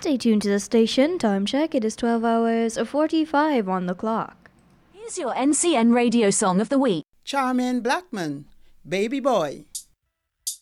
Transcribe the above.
Stay tuned to the station. Time check. It is 12 hours 45 on the clock. Here's your NCN radio song of the week. Charmaine Blackman, Baby Boy.